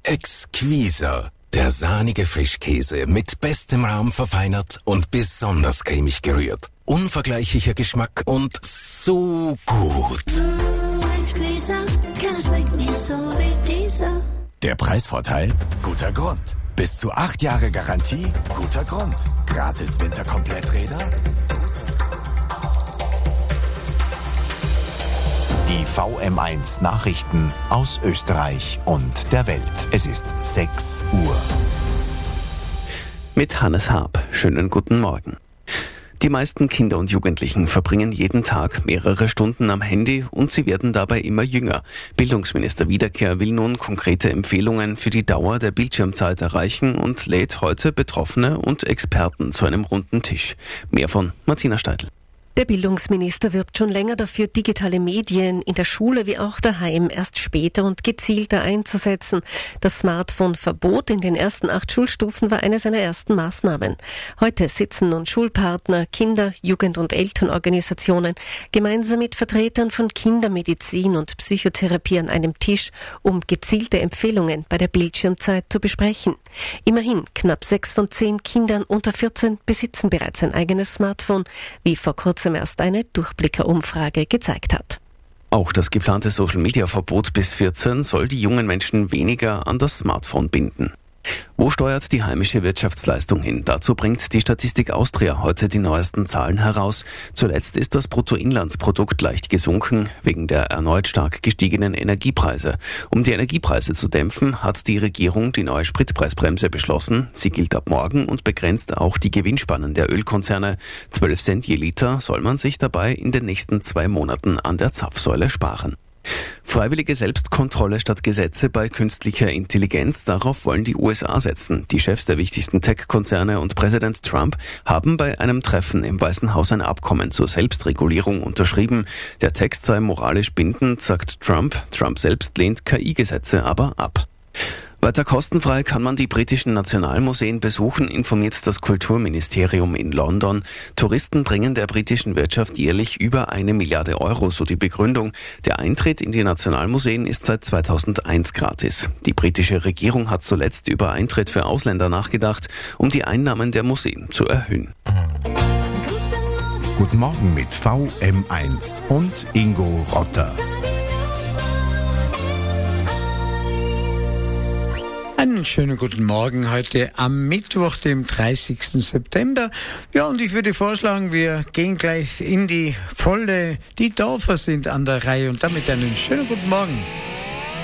Exquisa. Der sahnige Frischkäse mit bestem Raum verfeinert und besonders cremig gerührt. Unvergleichlicher Geschmack und so gut. Der Preisvorteil? Guter Grund. Bis zu 8 Jahre Garantie? Guter Grund. Gratis Winterkompletträder? Die VM1 Nachrichten aus Österreich und der Welt. Es ist 6 Uhr. Mit Hannes Haab. Schönen guten Morgen. Die meisten Kinder und Jugendlichen verbringen jeden Tag mehrere Stunden am Handy und sie werden dabei immer jünger. Bildungsminister Wiederkehr will nun konkrete Empfehlungen für die Dauer der Bildschirmzeit erreichen und lädt heute Betroffene und Experten zu einem runden Tisch. Mehr von Martina Steidl. Der Bildungsminister wirbt schon länger dafür, digitale Medien in der Schule wie auch daheim erst später und gezielter einzusetzen. Das Smartphone-Verbot in den ersten 8 Schulstufen war eine seiner ersten Maßnahmen. Heute sitzen nun Schulpartner, Kinder-, Jugend- und Elternorganisationen gemeinsam mit Vertretern von Kindermedizin und Psychotherapie an einem Tisch, um gezielte Empfehlungen bei der Bildschirmzeit zu besprechen. Immerhin, knapp 6 von 10 Kindern unter 14 besitzen bereits ein eigenes Smartphone, wie vor kurzem erst eine Durchblicker-Umfrage gezeigt hat. Auch das geplante Social-Media-Verbot bis 14 soll die jungen Menschen weniger an das Smartphone binden. Wo steuert die heimische Wirtschaftsleistung hin? Dazu bringt die Statistik Austria heute die neuesten Zahlen heraus. Zuletzt ist das Bruttoinlandsprodukt leicht gesunken, wegen der erneut stark gestiegenen Energiepreise. Um die Energiepreise zu dämpfen, hat die Regierung die neue Spritpreisbremse beschlossen. Sie gilt ab morgen und begrenzt auch die Gewinnspannen der Ölkonzerne. 12 Cent je Liter soll man sich dabei in den nächsten 2 Monaten an der Zapfsäule sparen. Freiwillige Selbstkontrolle statt Gesetze bei künstlicher Intelligenz, darauf wollen die USA setzen. Die Chefs der wichtigsten Tech-Konzerne und Präsident Trump haben bei einem Treffen im Weißen Haus ein Abkommen zur Selbstregulierung unterschrieben. Der Text sei moralisch bindend, sagt Trump. Trump selbst lehnt KI-Gesetze aber ab. Weiter kostenfrei kann man die britischen Nationalmuseen besuchen, informiert das Kulturministerium in London. Touristen bringen der britischen Wirtschaft jährlich über 1 Milliarde Euro, so die Begründung. Der Eintritt in die Nationalmuseen ist seit 2001 gratis. Die britische Regierung hat zuletzt über Eintritt für Ausländer nachgedacht, um die Einnahmen der Museen zu erhöhen. Guten Morgen mit VM1 und Ingo Rotter. Einen schönen guten Morgen heute am Mittwoch, dem 30. September. Ja, und ich würde vorschlagen, wir gehen gleich in die Volle. Die Dorfer sind an der Reihe und damit einen schönen guten Morgen.